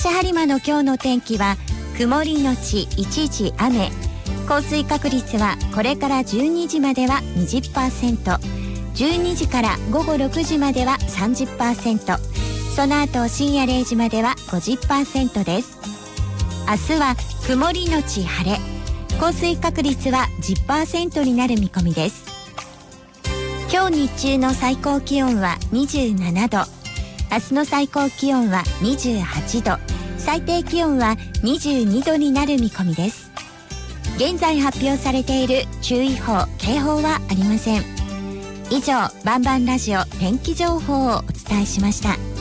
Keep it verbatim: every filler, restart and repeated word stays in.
東播磨の今日の天気は曇りのち一時雨。降水確率はこれからじゅうにじまでは にじゅっパーセント、じゅうにじから午後ろくじまでは さんじゅっパーセント、その後深夜れいじまでは ごじゅっパーセント です。明日は曇りのち晴れ、降水確率は じゅっパーセント になる見込みです。今日日中の最高気温はにじゅうななど、明日の最高気温はにじゅうはちど、最低気温はにじゅうにどになる見込みです。現在発表されている注意報・警報はありません。以上、バンバンラジオ天気情報をお伝えしました。